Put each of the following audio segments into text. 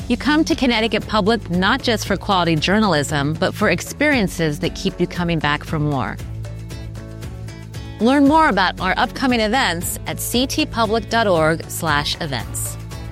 You come to Connecticut Public not just for quality journalism, but for experiences that keep you coming back for more. Learn more about our upcoming events at ctpublic.org/events.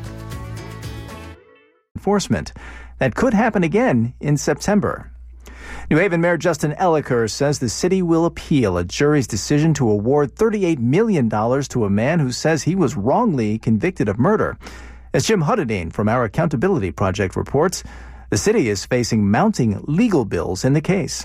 Enforcement that could happen again in September. New Haven Mayor Justin Elicker says the city will appeal a jury's decision to award $38 million to a man who says he was wrongly convicted of murder. As Jim Huddadine from our Accountability Project reports, the city is facing mounting legal bills in the case.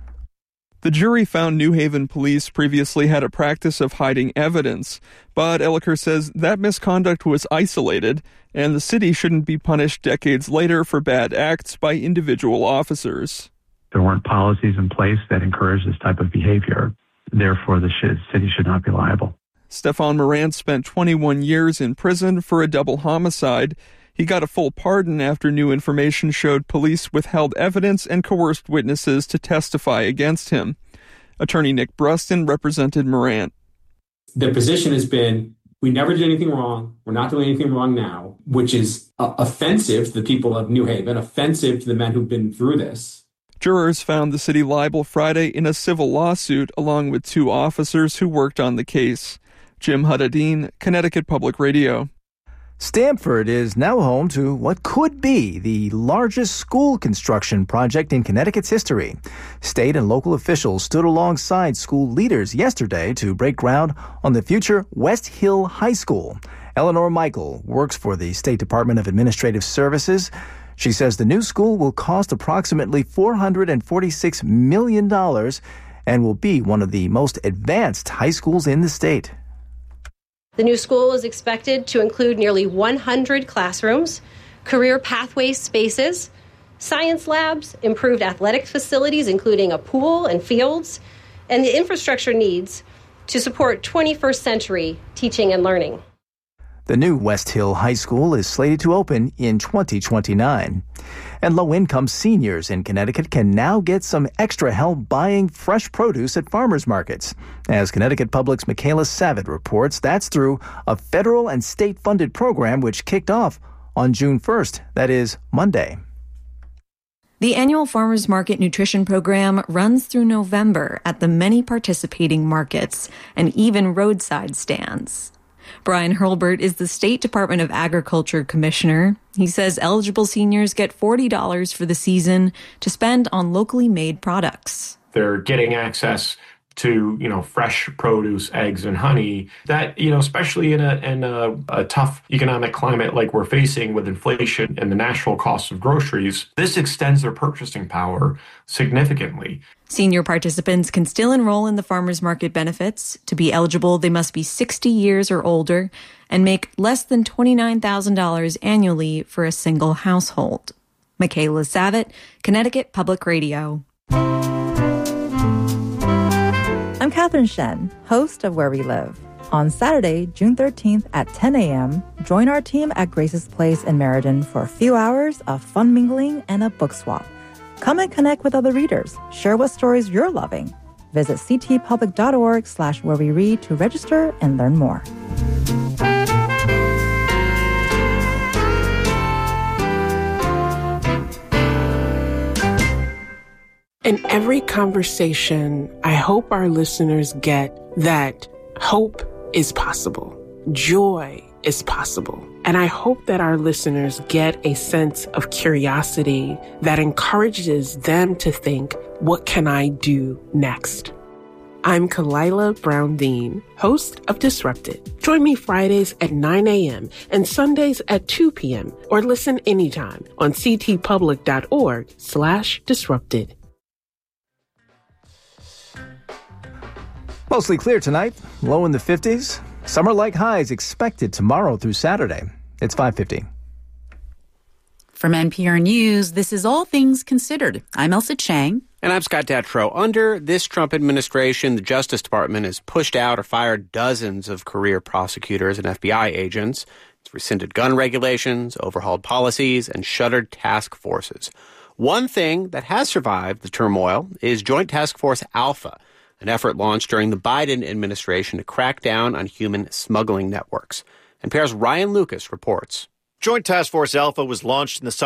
The jury found New Haven police previously had a practice of hiding evidence, but Elicker says that misconduct was isolated, and the city shouldn't be punished decades later for bad acts by individual officers. There weren't policies in place that encouraged this type of behavior. Therefore, the city should not be liable. Stefan Morant spent 21 years in prison for a double homicide. He got a full pardon after new information showed police withheld evidence and coerced witnesses to testify against him. Attorney Nick Bruston represented Morant. The position has been, we never did anything wrong. We're not doing anything wrong now, which is offensive to the people of New Haven, offensive to the men who've been through this. Jurors found the city liable Friday in a civil lawsuit along with 2 officers who worked on the case. Jim Huddadine, Connecticut Public Radio. Stamford is now home to what could be the largest school construction project in Connecticut's history. State and local officials stood alongside school leaders yesterday to break ground on the future West Hill High School. Eleanor Michael works for the State Department of Administrative Services. She says the new school will cost approximately $446 million and will be one of the most advanced high schools in the state. The new school is expected to include nearly 100 classrooms, career pathway spaces, science labs, improved athletic facilities, including a pool and fields, and the infrastructure needs to support 21st century teaching and learning. The new West Hill High School is slated to open in 2029. And low-income seniors in Connecticut can now get some extra help buying fresh produce at farmers markets. As Connecticut Public's Michaela Savitt reports, that's through a federal and state-funded program which kicked off on June 1st, that is, Monday. The annual Farmers Market Nutrition Program runs through November at the many participating markets and even roadside stands. Brian Hurlbert is the State Department of Agriculture Commissioner. He says eligible seniors get $40 for the season to spend on locally made products. They're getting access to, fresh produce, eggs, and honey that, especially in a tough economic climate like we're facing with inflation and the national cost of groceries, this extends their purchasing power significantly. Senior participants can still enroll in the farmers market benefits. To be eligible, they must be 60 years or older and make less than $29,000 annually for a single household. Michaela Savitt, Connecticut Public Radio. I'm Catherine Shen, host of Where We Live. On Saturday, June 13th at 10 a.m., join our team at Grace's Place in Meriden for a few hours of fun mingling and a book swap. Come and connect with other readers. Share what stories you're loving. Visit ctpublic.org/whereweread to register and learn more. In every conversation, I hope our listeners get that hope is possible. Joy is possible. And I hope that our listeners get a sense of curiosity that encourages them to think, what can I do next? I'm Kalila Brown-Dean, host of Disrupted. Join me Fridays at 9 a.m. and Sundays at 2 p.m. or listen anytime on ctpublic.org/disrupted. Mostly clear tonight, low in the 50s. Summer-like highs expected tomorrow through Saturday. It's 5:50. From NPR News, this is All Things Considered. I'm Elsa Chang. And I'm Scott Detrow. Under this Trump administration, the Justice Department has pushed out or fired dozens of career prosecutors and FBI agents. It's rescinded gun regulations, overhauled policies, and shuttered task forces. One thing that has survived the turmoil is Joint Task Force Alpha, an effort launched during the Biden administration to crack down on human smuggling networks. NPR's Ryan Lucas reports. Joint Task Force Alpha was launched in the summer